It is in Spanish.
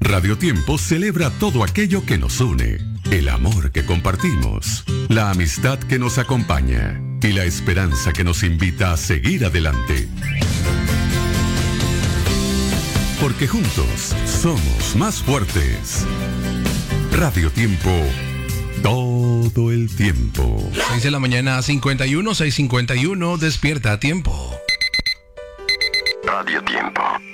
Radio Tiempo celebra todo aquello que nos une, el amor que compartimos, la amistad que nos acompaña y la esperanza que nos invita a seguir adelante. Porque juntos somos más fuertes. Radio Tiempo, todo el tiempo. 6 de la mañana, 51, 6:51, despierta a tiempo. Radio Tiempo.